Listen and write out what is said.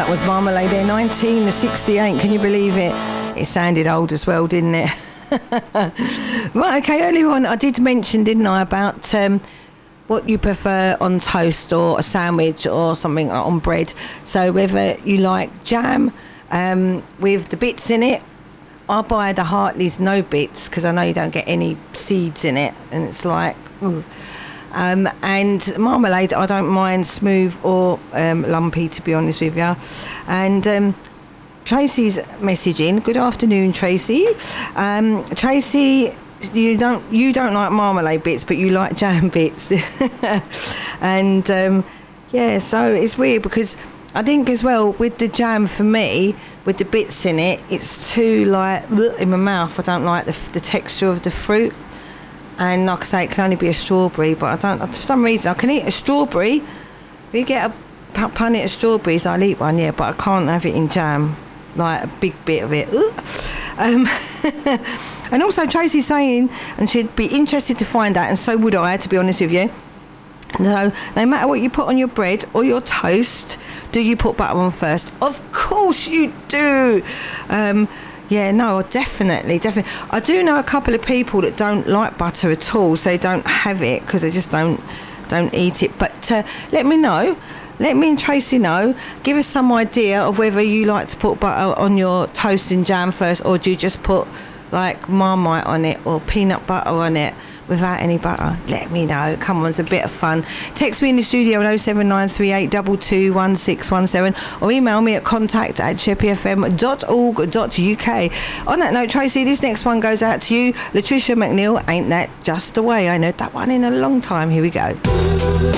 was Marmalade there, 1968. Can you believe it? It sounded old as well, didn't it? Right, okay, earlier on I did mention, didn't I, about what you prefer on toast or a sandwich or something like on bread. So whether you like jam with the bits in it, I buy the Hartley's no bits because I know you don't get any seeds in it, and it's like, ooh. And marmalade, I don't mind smooth or lumpy, to be honest with you. And Tracy's messaging. Good afternoon, Tracy. Tracy, you don't like marmalade bits, but you like jam bits. And yeah, so it's weird because I think as well with the jam, for me, with the bits in it, it's too like in my mouth. I don't like the texture of the fruit. And like I say, it can only be a strawberry, but I don't, for some reason, I can eat a strawberry. If you get a punnet of strawberries, I'll eat one, yeah, but I can't have it in jam, like a big bit of it. And also Tracy's saying, and she'd be interested to find out, and so would I, to be honest with you. So, no matter what you put on your bread or your toast, do you put butter on first? Of course you do. Yeah, no, definitely. I do know a couple of people that don't like butter at all, so they don't have it because they just don't eat it. But let me know. Let me and Tracy know. Give us some idea of whether you like to put butter on your toast and jam first, or do you just put like Marmite on it or peanut butter on it without any butter. Let me know. Come on, it's a bit of fun. Text me in the studio at 07938 221617 or email me at contact@sheppeyfm.org.uk. On that note, Tracy, this next one goes out to you, Latricia McNeil. Ain't that just the way? I know that one in a long time. Here we go.